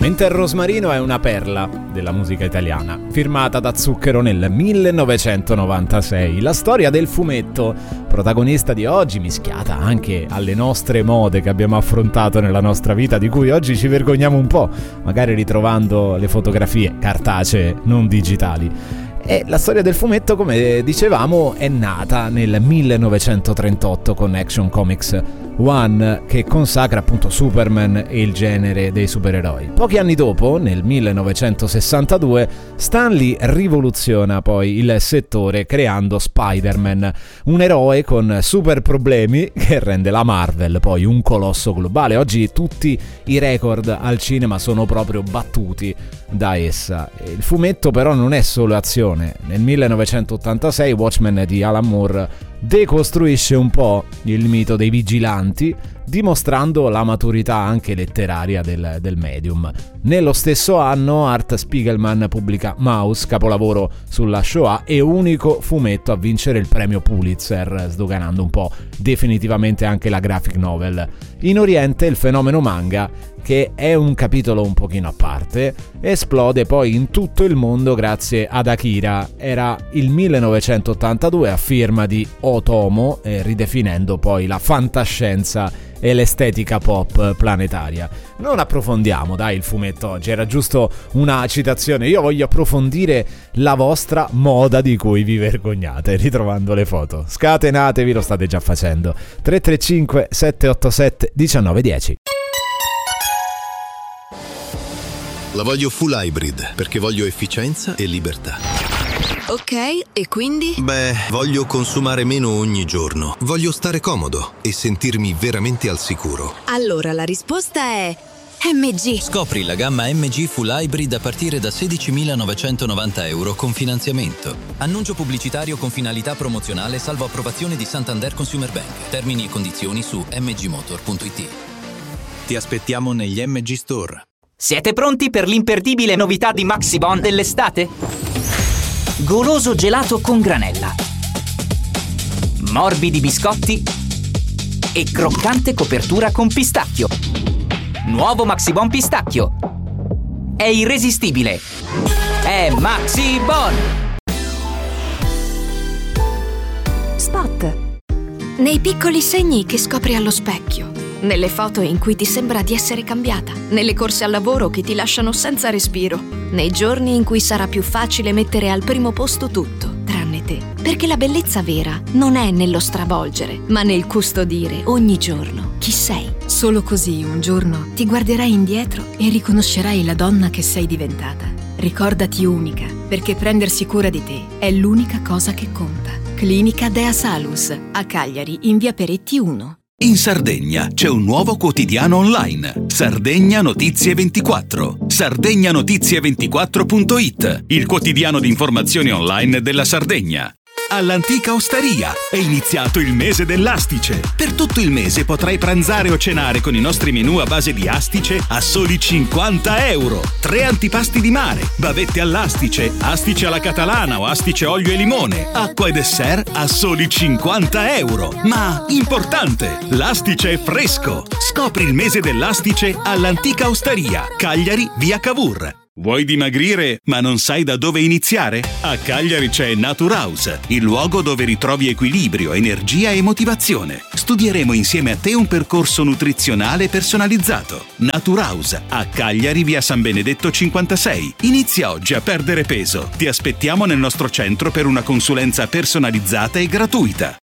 Mentre il Rosmarino è una perla della musica italiana, firmata da Zucchero nel 1996. La storia del fumetto, protagonista di oggi, mischiata anche alle nostre mode che abbiamo affrontato nella nostra vita, di cui oggi ci vergogniamo un po', magari ritrovando le fotografie cartacee, non digitali. E la storia del fumetto, come dicevamo, è nata nel 1938 con Action Comics 1, che consacra appunto Superman e il genere dei supereroi. Pochi anni dopo, nel 1962, Stan Lee rivoluziona poi il settore creando Spider-Man, un eroe con super problemi che rende la Marvel poi un colosso globale. Oggi tutti i record al cinema sono proprio battuti da essa. Il fumetto però non è solo azione. Nel 1986 Watchmen di Alan Moore decostruisce un po' il mito dei vigilanti, dimostrando la maturità anche letteraria del medium. Nello stesso anno Art Spiegelman pubblica Maus, capolavoro sulla Shoah e unico fumetto a vincere il premio Pulitzer, sdoganando un po' definitivamente anche la graphic novel. In Oriente il fenomeno manga, che è un capitolo un pochino a parte, esplode poi in tutto il mondo grazie ad Akira. Era il 1982 a firma di Otomo, ridefinendo poi la fantascienza e l'estetica pop planetaria. Non approfondiamo, dai, il fumetto oggi, era giusto una citazione. Io voglio approfondire la vostra moda di cui vi vergognate, ritrovando le foto. Scatenatevi, lo state già facendo. 335 787 1910. La voglio full hybrid perché voglio efficienza e libertà. Ok, e quindi? Beh, voglio consumare meno ogni giorno. Voglio stare comodo e sentirmi veramente al sicuro. Allora la risposta è MG. Scopri la gamma MG Full Hybrid a partire da €16.990 con finanziamento. Annuncio pubblicitario con finalità promozionale salvo approvazione di Santander Consumer Bank. Termini e condizioni su mgmotor.it. Ti aspettiamo negli MG Store. Siete pronti per l'imperdibile novità di Maxibon dell'estate? Goloso gelato con granella, morbidi biscotti e croccante copertura con pistacchio. Nuovo Maxibon pistacchio. È irresistibile. È Maxibon! Spot. Nei piccoli segni che scopri allo specchio, nelle foto in cui ti sembra di essere cambiata, nelle corse al lavoro che ti lasciano senza respiro, nei giorni in cui sarà più facile mettere al primo posto tutto, tranne te. Perché la bellezza vera non è nello stravolgere, ma nel custodire ogni giorno chi sei. Solo così un giorno ti guarderai indietro e riconoscerai la donna che sei diventata. Ricordati unica, perché prendersi cura di te è l'unica cosa che conta. Clinica Dea Salus, a Cagliari, in via Peretti 1. In Sardegna c'è un nuovo quotidiano online, Sardegna Notizie 24, sardegnotizie24.it, il quotidiano di informazioni online della Sardegna. All'antica osteria è iniziato il mese dell'astice. Per tutto il mese potrai pranzare o cenare con i nostri menù a base di astice a soli €50. 3 antipasti di mare, bavette all'astice, astice alla catalana o astice olio e limone, acqua e dessert a soli €50. Ma importante, l'astice è fresco. Scopri il mese dell'astice all'antica osteria, Cagliari, via Cavour. Vuoi dimagrire ma non sai da dove iniziare? A Cagliari c'è Naturhouse, il luogo dove ritrovi equilibrio, energia e motivazione. Studieremo insieme a te un percorso nutrizionale personalizzato. Naturhouse, a Cagliari via San Benedetto 56. Inizia oggi a perdere peso. Ti aspettiamo nel nostro centro per una consulenza personalizzata e gratuita.